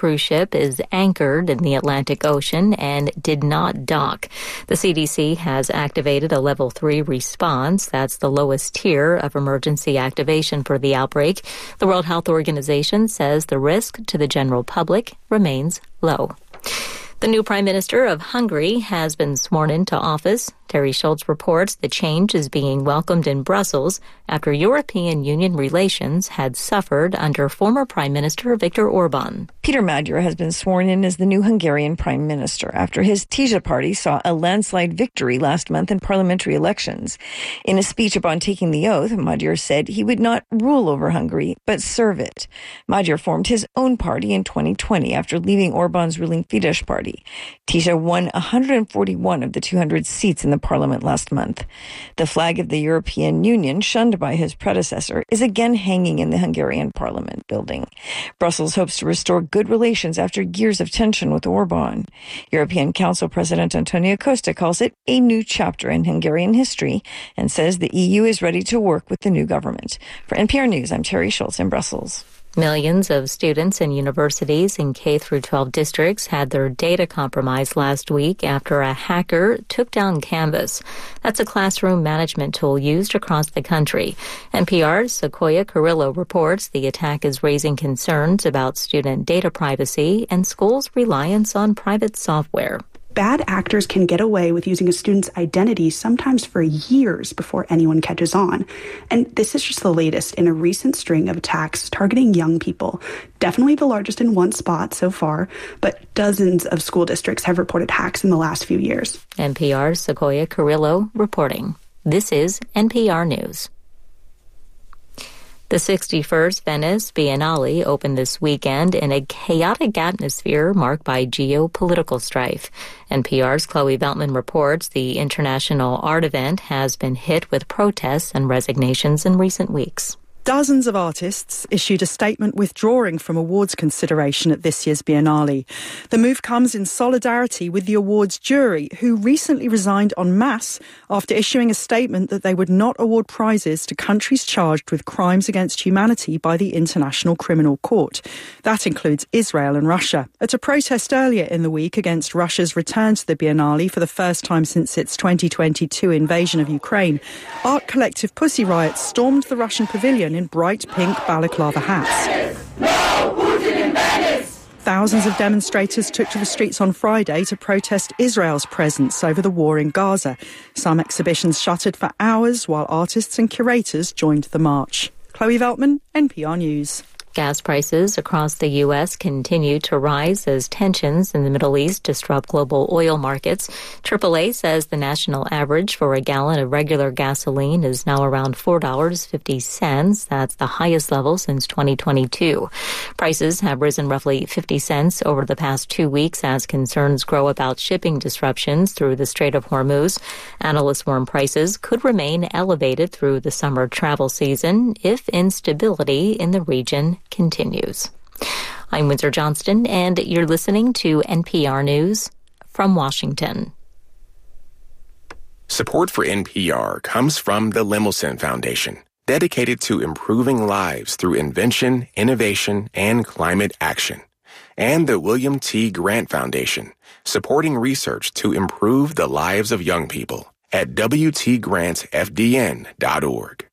cruise ship is anchored in the Atlantic Ocean and did not dock. The CDC has activated a Level 3 response. That's the lowest tier of emergency activation for the outbreak. The World Health Organization says the risk to the general public remains low. The new Prime Minister of Hungary has been sworn into office. Terry Schultz reports the change is being welcomed in Brussels after European Union relations had suffered under former Prime Minister Viktor Orban. Peter Magyar has been sworn in as the new Hungarian Prime Minister after his Tisza party saw a landslide victory last month in parliamentary elections. In a speech upon taking the oath, Magyar said he would not rule over Hungary, but serve it. Magyar formed his own party in 2020 after leaving Orban's ruling Fidesz party. Tisza won 141 of the 200 seats in the parliament last month. The flag of the European Union, shunned by his predecessor, is again hanging in the Hungarian parliament building. Brussels hopes to restore good relations after years of tension with Orban. European Council President Antonio Costa calls it a new chapter in Hungarian history and says the EU is ready to work with the new government. For NPR News, I'm Terry Schultz in Brussels. Millions of students in universities in K-12 districts had their data compromised last week after a hacker took down Canvas. That's a classroom management tool used across the country. NPR's Sequoia Carrillo reports the attack is raising concerns about student data privacy and schools' reliance on private software. Bad actors can get away with using a student's identity sometimes for years before anyone catches on. And this is just the latest in a recent string of attacks targeting young people. Definitely the largest in one spot so far, but dozens of school districts have reported hacks in the last few years. NPR's Sequoia Carrillo reporting. This is NPR News. The 61st Venice Biennale opened this weekend in a chaotic atmosphere marked by geopolitical strife. NPR's Chloe Veltman reports the international art event has been hit with protests and resignations in recent weeks. Dozens of artists issued a statement withdrawing from awards consideration at this year's Biennale. The move comes in solidarity with the awards jury, who recently resigned en masse after issuing a statement that they would not award prizes to countries charged with crimes against humanity by the International Criminal Court. That includes Israel and Russia. At a protest earlier in the week against Russia's return to the Biennale for the first time since its 2022 invasion of Ukraine, art collective Pussy Riot stormed the Russian pavilion in bright pink balaclava hats. No Putin in Venice! Thousands of demonstrators took to the streets on Friday to protest Israel's presence over the war in Gaza. Some exhibitions shuttered for hours while artists and curators joined the march. Chloe Veltman, NPR News. Gas prices across the U.S. continue to rise as tensions in the Middle East disrupt global oil markets. AAA says the national average for a gallon of regular gasoline is now around $4.50. That's the highest level since 2022. Prices have risen roughly 50 cents over the past 2 weeks as concerns grow about shipping disruptions through the Strait of Hormuz. Analysts warn prices could remain elevated through the summer travel season if instability in the region continues. I'm Windsor Johnston, and you're listening to NPR News from Washington. Support for NPR comes from the Lemelson Foundation, dedicated to improving lives through invention, innovation, and climate action. And the William T. Grant Foundation, supporting research to improve the lives of young people at WTGrantFDN.org.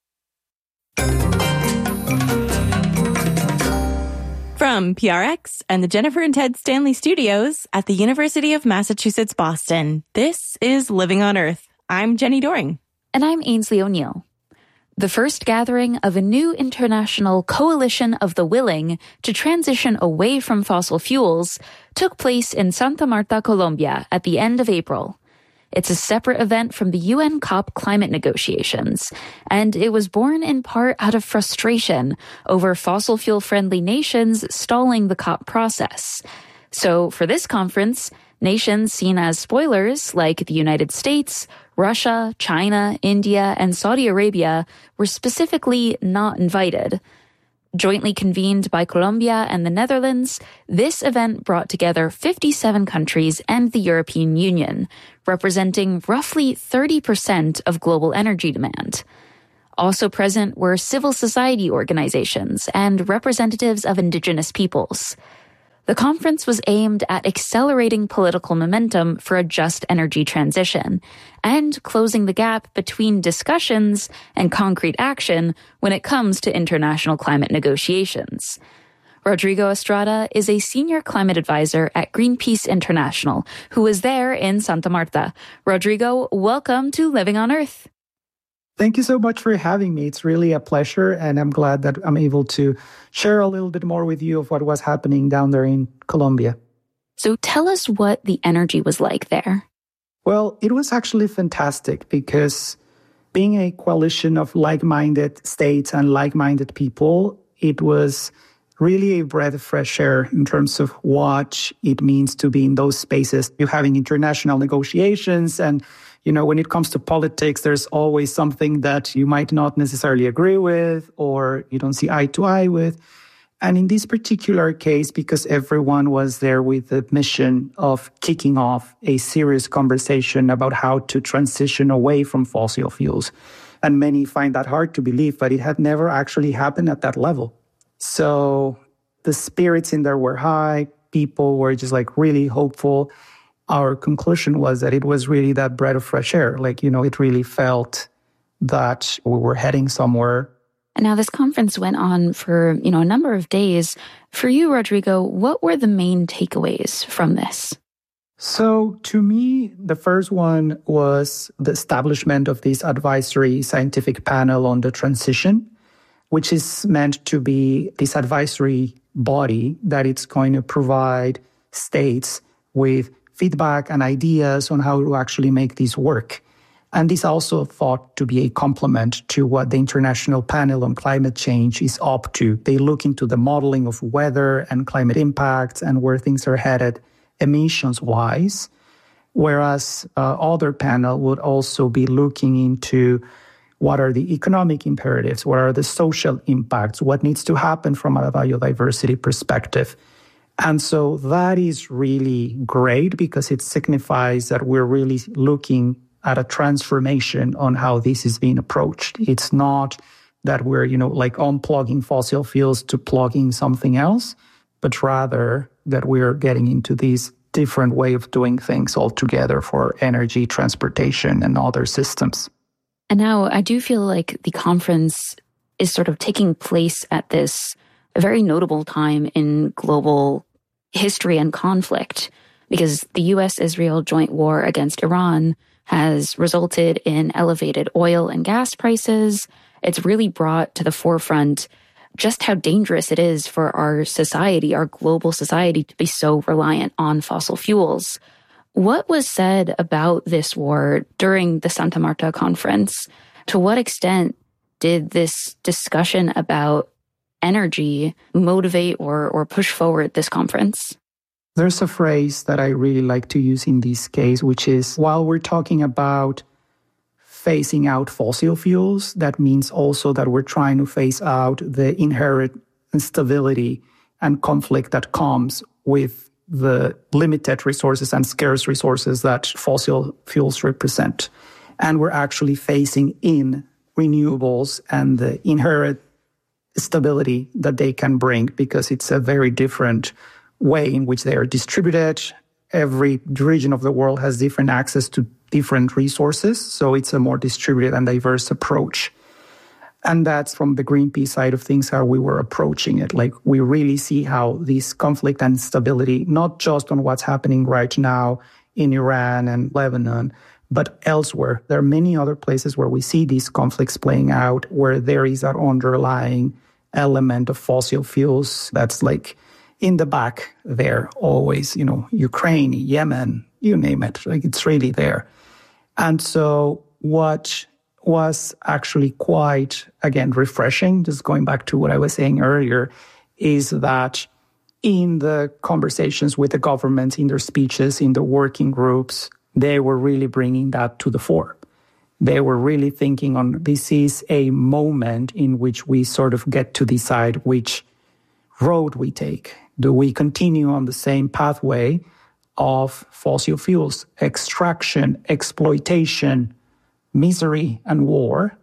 From PRX and the Jennifer and Ted Stanley Studios at the University of Massachusetts, Boston, this is Living on Earth. I'm Jenny Doring. And I'm Ainsley O'Neill. The first gathering of a new international coalition of the willing to transition away from fossil fuels took place in Santa Marta, Colombia at the end of April. It's a separate event from the UN COP climate negotiations, and it was born in part out of frustration over fossil fuel-friendly nations stalling the COP process. So for this conference, nations seen as spoilers like the United States, Russia, China, India, and Saudi Arabia were specifically not invited. Jointly convened by Colombia and the Netherlands, this event brought together 57 countries and the European Union, representing roughly 30% of global energy demand. Also present were civil society organizations and representatives of indigenous peoples. The conference was aimed at accelerating political momentum for a just energy transition and closing the gap between discussions and concrete action when it comes to international climate negotiations. Rodrigo Estrada is a senior climate advisor at Greenpeace International, who was there in Santa Marta. Rodrigo, welcome to Living on Earth. Thank you so much for having me. It's really a pleasure, and I'm glad that I'm able to share a little bit more with you of what was happening down there in Colombia. So tell us what the energy was like there. Well, it was actually fantastic because being a coalition of like-minded states and like-minded people, it was really a breath of fresh air in terms of what it means to be in those spaces. You're having international negotiations, and when it comes to politics, there's always something that you might not necessarily agree with or you don't see eye to eye with. And in this particular case, because everyone was there with the mission of kicking off a serious conversation about how to transition away from fossil fuels. And many find that hard to believe, but it had never actually happened at that level. So the spirits in there were high. People were just really hopeful. Our conclusion was that it was really that breath of fresh air. It really felt that we were heading somewhere. And now this conference went on for, a number of days. For you, Rodrigo, what were the main takeaways from this? So to me, the first one was the establishment of this advisory scientific panel on the transition, which is meant to be this advisory body that it's going to provide states with feedback and ideas on how to actually make this work. And this also thought to be a complement to what the International Panel on Climate Change is up to. They look into the modeling of weather and climate impacts and where things are headed emissions-wise, whereas other panel would also be looking into what are the economic imperatives, what are the social impacts, what needs to happen from a biodiversity perspective. And so that is really great because it signifies that we're really looking at a transformation on how this is being approached. It's not that we're, unplugging fossil fuels to plug in something else, but rather that we're getting into this different way of doing things altogether for energy, transportation, and other systems. And now I do feel like the conference is sort of taking place at this very notable time in global history and conflict, because the U.S.-Israel joint war against Iran has resulted in elevated oil and gas prices. It's really brought to the forefront just how dangerous it is for our society, our global society, to be so reliant on fossil fuels. What was said about this war during the Santa Marta conference? To what extent did this discussion about energy motivate or push forward this conference? There's a phrase that I really like to use in this case, which is, while we're talking about phasing out fossil fuels, that means also that we're trying to phase out the inherent instability and conflict that comes with the limited resources and scarce resources that fossil fuels represent. And we're actually phasing in renewables and the inherent stability that they can bring, because it's a very different way in which they are distributed. Every region of the world has different access to different resources, so it's a more distributed and diverse approach. And that's from the Greenpeace side of things, how we were approaching it. We really see how this conflict and stability, not just on what's happening right now in Iran and Lebanon, but elsewhere. There are many other places where we see these conflicts playing out, where there is that underlying element of fossil fuels that's in the back there always, Ukraine, Yemen, you name it, it's really there. And so what was actually quite, again, refreshing, just going back to what I was saying earlier, is that in the conversations with the governments, in their speeches, in the working groups, they were really bringing that to the fore. They were really thinking on, this is a moment in which we sort of get to decide which road we take. Do we continue on the same pathway of fossil fuels, extraction, exploitation, misery, and war?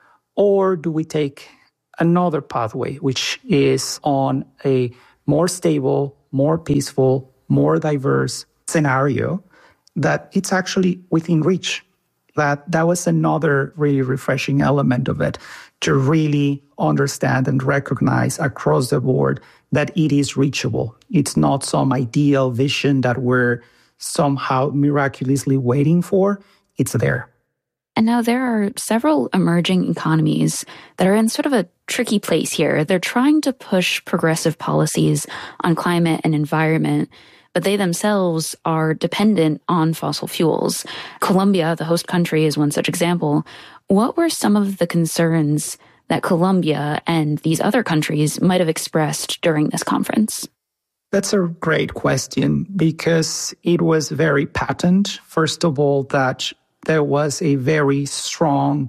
Or do we take another pathway, which is on a more stable, more peaceful, more diverse scenario, that it's actually within reach. That was another really refreshing element of it, to really understand and recognize across the board that it is reachable. It's not some ideal vision that we're somehow miraculously waiting for. It's there. And now there are several emerging economies that are in sort of a tricky place here. They're trying to push progressive policies on climate and environment, but they themselves are dependent on fossil fuels. Colombia, the host country, is one such example. What were some of the concerns that Colombia and these other countries might have expressed during this conference? That's a great question, because it was very patent, first of all, that there was a very strong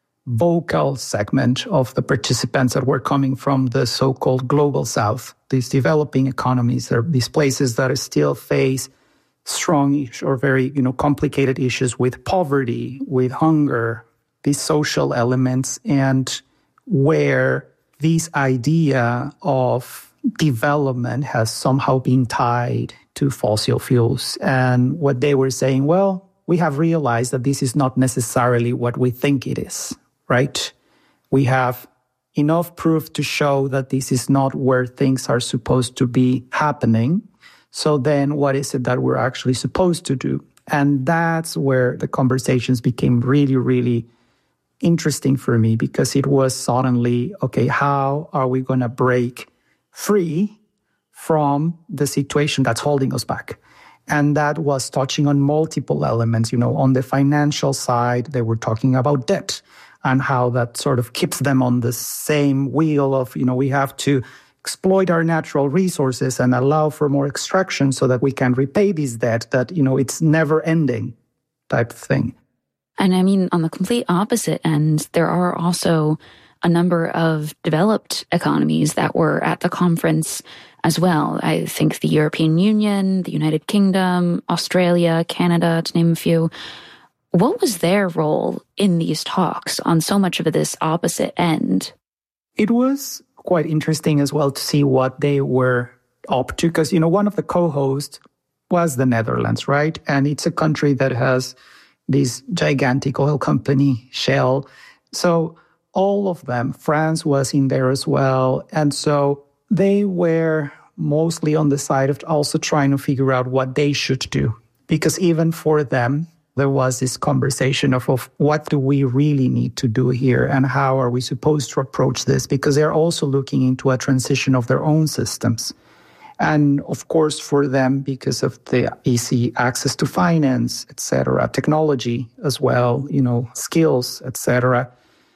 vocal segment of the participants that were coming from the so-called global south, these developing economies, these places that still face strong or very complicated issues with poverty, with hunger, these social elements, and where this idea of development has somehow been tied to fossil fuels. And what they were saying, well, we have realized that this is not necessarily what we think it is, right? We have enough proof to show that this is not where things are supposed to be happening. So then what is it that we're actually supposed to do? And that's where the conversations became really, really interesting for me, because it was suddenly, okay, how are we going to break free from the situation that's holding us back? And that was touching on multiple elements. On the financial side, they were talking about debt and how that sort of keeps them on the same wheel of, we have to exploit our natural resources and allow for more extraction so that we can repay this debt, that, it's never ending type of thing. And I mean, on the complete opposite end, there are also a number of developed economies that were at the conference as well. I think the European Union, the United Kingdom, Australia, Canada, to name a few. What was their role in these talks on so much of this opposite end? It was quite interesting as well to see what they were up to, because, one of the co-hosts was the Netherlands, right? And it's a country that has this gigantic oil company, Shell. So all of them, France was in there as well. And so they were mostly on the side of also trying to figure out what they should do. Because even for them, there was this conversation of what do we really need to do here and how are we supposed to approach this? Because they're also looking into a transition of their own systems. And of course, for them, because of the easy access to finance, etc., technology as well, skills, etc.,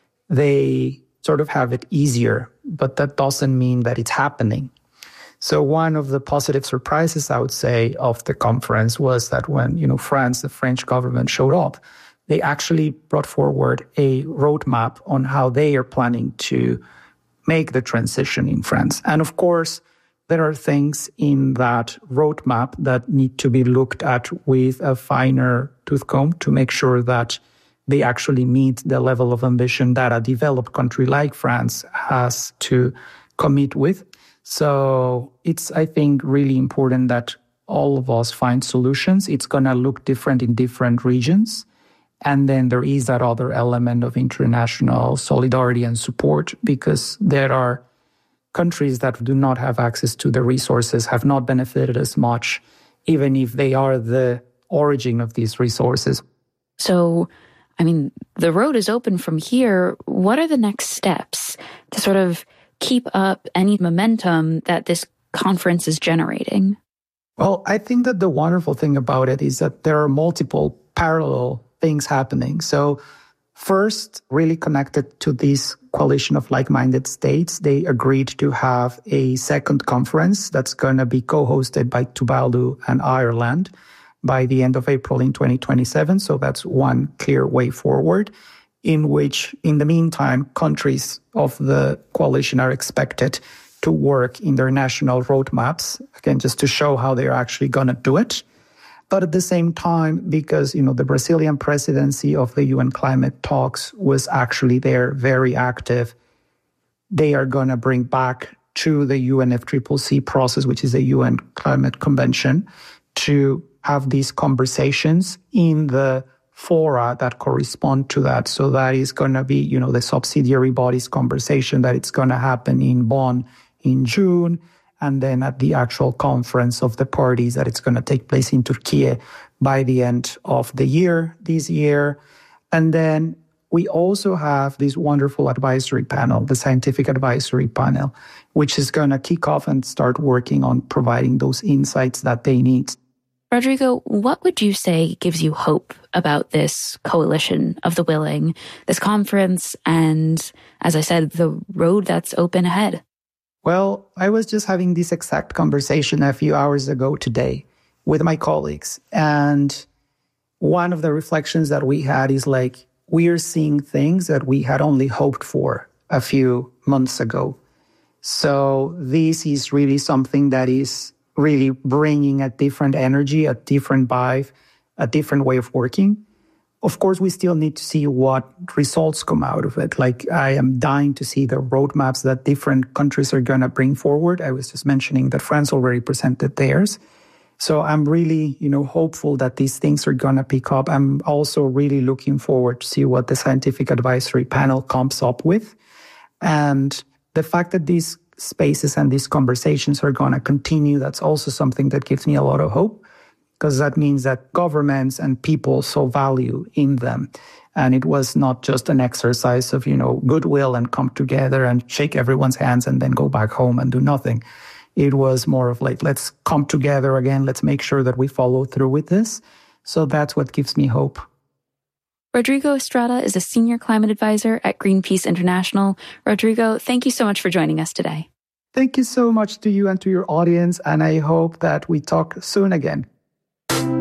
they sort of have it easier, but that doesn't mean that it's happening. So one of the positive surprises, I would say, of the conference was that when, France, the French government showed up, they actually brought forward a roadmap on how they are planning to make the transition in France. And of course, there are things in that roadmap that need to be looked at with a finer tooth comb to make sure that they actually meet the level of ambition that a developed country like France has to commit with. So it's, I think, really important that all of us find solutions. It's going to look different in different regions. And then there is that other element of international solidarity and support, because there are countries that do not have access to the resources, have not benefited as much, even if they are the origin of these resources. So, I mean, the road is open from here. What are the next steps to sort of keep up any momentum that this conference is generating? Well, I think that the wonderful thing about it is that there are multiple parallel things happening. So first, really connected to this coalition of like-minded states, they agreed to have a second conference that's going to be co-hosted by Tuvalu and Ireland by the end of April in 2027. So that's one clear way forward, in which, in the meantime, countries of the coalition are expected to work in their national roadmaps, again, just to show how they're actually going to do it. But at the same time, because, the Brazilian presidency of the UN climate talks was actually there, very active, they are going to bring back to the UNFCCC process, which is the UN Climate Convention, to have these conversations in the fora that correspond to that. So that is going to be, the subsidiary bodies conversation that it's going to happen in Bonn in June, and then at the actual conference of the parties that it's going to take place in Turkey by the end of the year, this year. And then we also have this wonderful advisory panel, the scientific advisory panel, which is going to kick off and start working on providing those insights that they need. Rodrigo, what would you say gives you hope about this coalition of the willing, this conference, and, as I said, the road that's open ahead? Well, I was just having this exact conversation a few hours ago today with my colleagues. And one of the reflections that we had is like, we are seeing things that we had only hoped for a few months ago. So this is really something that is really bringing a different energy, a different vibe, a different way of working. Of course, we still need to see what results come out of it. Like, I am dying to see the roadmaps that different countries are going to bring forward. I was just mentioning that France already presented theirs. So I'm really, hopeful that these things are going to pick up. I'm also really looking forward to see what the scientific advisory panel comes up with. And the fact that these spaces and these conversations are going to continue, that's also something that gives me a lot of hope, because that means that governments and people saw value in them. And it was not just an exercise of, goodwill and come together and shake everyone's hands and then go back home and do nothing. It was more of like, let's come together again. Let's make sure that we follow through with this. So that's what gives me hope. Rodrigo Estrada is a senior climate advisor at Greenpeace International. Rodrigo, thank you so much for joining us today. Thank you so much to you and to your audience. And I hope that we talk soon again.